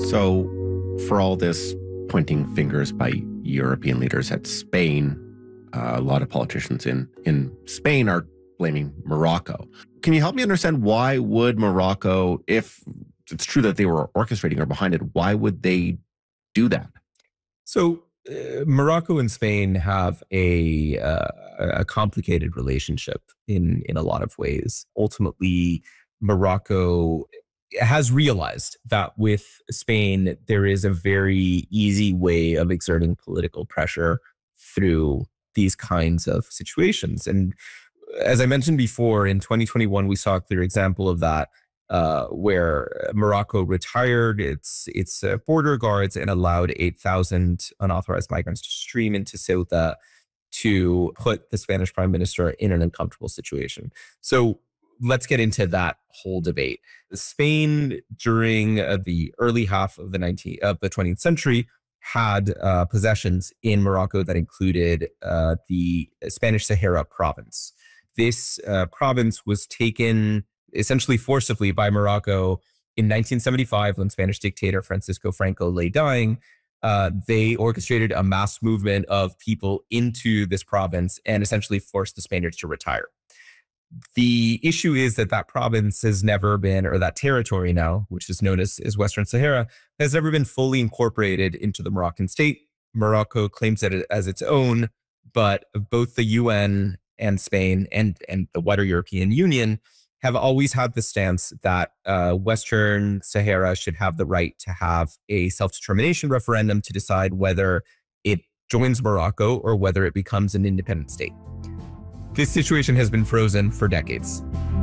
So, for all this pointing fingers by European leaders at Spain, a lot of politicians in Spain are blaming Morocco. Can you help me understand why would Morocco, if it's true that they were orchestrating or behind it, why would they do that? So Morocco and Spain have a complicated relationship in a lot of ways. Ultimately, Morocco has realized that with Spain, there is a very easy way of exerting political pressure through these kinds of situations. And as I mentioned before, in 2021, we saw a clear example of that, where Morocco retired its border guards and allowed 8,000 unauthorized migrants to stream into Ceuta to put the Spanish prime minister in an uncomfortable situation. So let's get into that whole debate. Spain, during the early half of the 20th century, had possessions in Morocco that included the Spanish Sahara province. This province was taken essentially forcibly by Morocco in 1975 when Spanish dictator Francisco Franco lay dying. They orchestrated a mass movement of people into this province and essentially forced the Spaniards to retire. The issue is that province has never been, or that territory now, which is known as Western Sahara, has never been fully incorporated into the Moroccan state. Morocco claims it as its own, but both the UN and Spain and the wider European Union have always had the stance that Western Sahara should have the right to have a self-determination referendum to decide whether it joins Morocco or whether it becomes an independent state. This situation has been frozen for decades.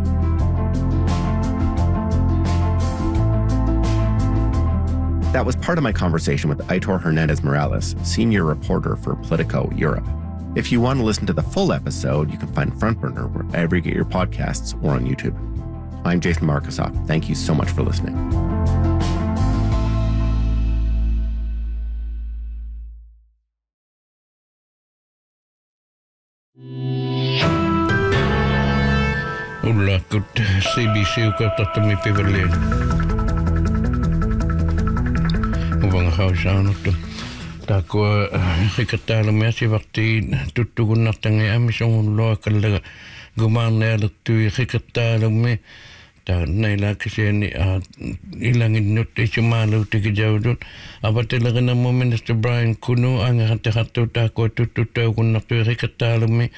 That was part of my conversation with Aitor Hernandez Morales, senior reporter for Politico Europe. If you want to listen to the full episode, you can find Front Burner wherever you get your podcasts or on YouTube. I'm Jason Markusoff. Thank you so much for listening. Ulla kut CBC ukauttammi piverleen. Uvanga hausaanut. Tako hikatala mesi vakti tuttukunnartangi amisongullua kallaga gumaarnealuttu hikatala me ta naila kiseni ilanginnut isumaaluutikijawdut avatelaga Minister Brian Kunu angahattu tako tuttukunnartu hikatala me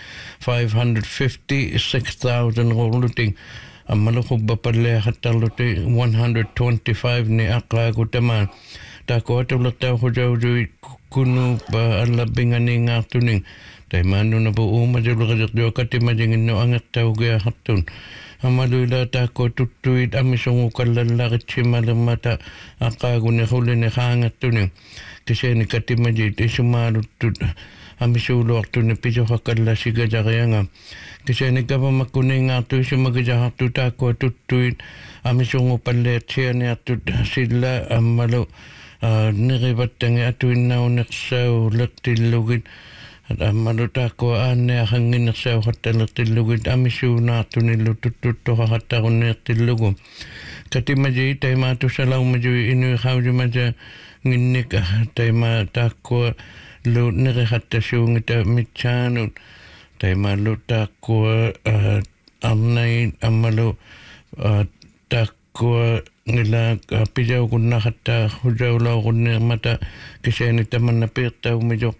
556,000 rolluting ammalukubba palle hattaluti 125 ni aqaagutamaan tako atulata hujawdu kunu ba alabingani ngatuning tay manu na bu umajulagajak katimajingin no angattaw ga hatun amaluila tako tuttuit amisongu kallalagit simalamata aqagune hulene hangatuning kiseni katimajit isumalutut amisulu aktune piso hakalla sigajagayanga kiseni kaba makuning atu simagajahatu tako tuttuit amisongu palletsiani atut silla amalu niribattangi atuinnaunnersau lertillugit ammalutako aannearranginnersau hattallertillugit amisuunaartunillu tuttuttoqa hattarunneertillugu katimaji taimaatusalaumaji inuiqaujumaja nginnika taima taakko lu nirihattasuungita mitsaanut taimallu taakko arnai ammalu taakko ngila pijaukunna hatta hujaulaugunneermata kiseni tamanna piirtaumijoq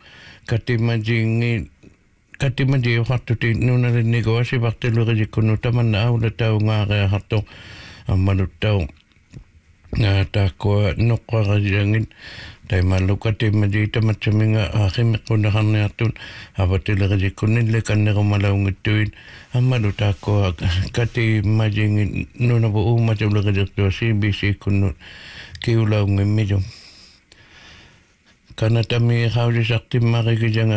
katimaji uqartuti nunalinnigu asivartilurijikkunu tamanna aulataungaariaqartoq ammaluttau taakko noqqarajangit taimallu katimaji tamatsaminga aqimeqqunaqarniartun avatilurijikkунille kannerumalaungittuit ammalu taakko katimajingit nunabu uumataulurijiqtua CBC kunnu kiulaungimmiju kanatami qaujisartimmarigijanga